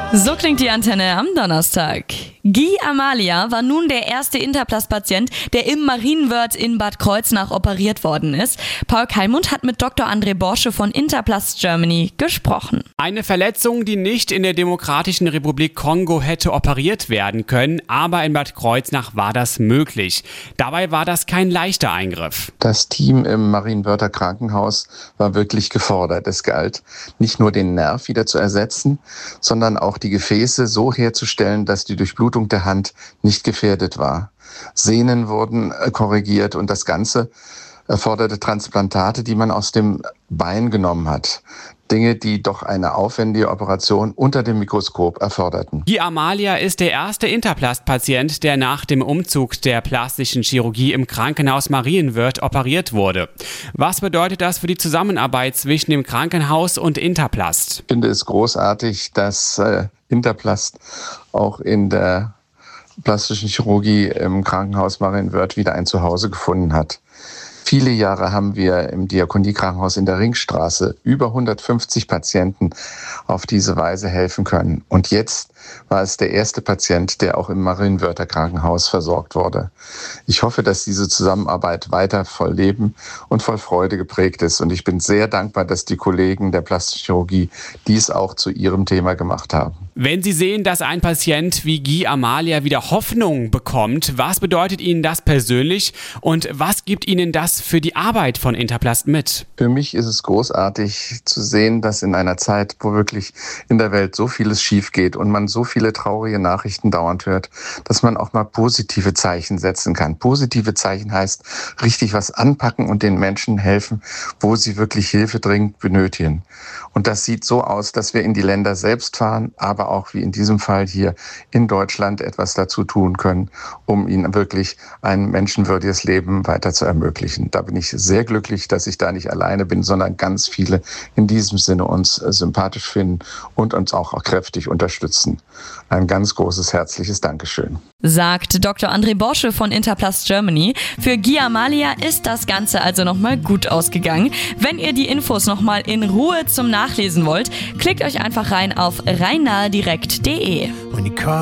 So klingt die Antenne am Donnerstag. Guy Amalia war nun der erste Interplast-Patient, der im Marienwörth in Bad Kreuznach operiert worden ist. Paul Kallmund hat mit Dr. André Borsche von Interplast Germany gesprochen. Eine Verletzung, die nicht in der Demokratischen Republik Kongo hätte operiert werden können, aber in Bad Kreuznach war das möglich. Dabei war das kein leichter Eingriff. Das Team im Marienwörther Krankenhaus war wirklich gefordert. Es galt, nicht nur den Nerv wieder zu ersetzen, sondern auch die Gefäße so herzustellen, dass die Durchblutung der Hand nicht gefährdet war. Sehnen wurden korrigiert und das Ganze erforderte Transplantate, die man aus dem Bein genommen hat. Dinge, die doch eine aufwendige Operation unter dem Mikroskop erforderten. Guy Amalia ist der erste Interplast-Patient, der nach dem Umzug der plastischen Chirurgie im Krankenhaus Marienwörth operiert wurde. Was bedeutet das für die Zusammenarbeit zwischen dem Krankenhaus und Interplast? Ich finde es großartig, dass Interplast auch in der plastischen Chirurgie im Krankenhaus Marienwörth wieder ein Zuhause gefunden hat. Viele Jahre haben wir im Diakoniekrankenhaus in der Ringstraße über 150 Patienten auf diese Weise helfen können. Und jetzt war es der erste Patient, der auch im Marienwörther Krankenhaus versorgt wurde. Ich hoffe, dass diese Zusammenarbeit weiter voll Leben und voll Freude geprägt ist. Und ich bin sehr dankbar, dass die Kollegen der plastischen Chirurgie dies auch zu ihrem Thema gemacht haben. Wenn Sie sehen, dass ein Patient wie Guy Amalia wieder Hoffnung bekommt, was bedeutet Ihnen das persönlich und was gibt Ihnen das für die Arbeit von Interplast mit? Für mich ist es großartig zu sehen, dass in einer Zeit, wo wirklich in der Welt so vieles schief geht und man so viele traurige Nachrichten dauernd hört, dass man auch mal positive Zeichen setzen kann. Positive Zeichen heißt richtig was anpacken und den Menschen helfen, wo sie wirklich Hilfe dringend benötigen. Und das sieht so aus, dass wir in die Länder selbst fahren, aber auch wie in diesem Fall hier in Deutschland etwas dazu tun können, um ihnen wirklich ein menschenwürdiges Leben weiter zu ermöglichen. Da bin ich sehr glücklich, dass ich da nicht alleine bin, sondern ganz viele in diesem Sinne uns sympathisch finden und uns auch kräftig unterstützen. Ein ganz großes, herzliches Dankeschön. Sagt Dr. André Borsche von Interplast Germany. Für Guy Amalia ist das Ganze also nochmal gut ausgegangen. Wenn ihr die Infos nochmal in Ruhe zum Nachlesen wollt, klickt euch einfach rein auf rheinnahedirekt.de.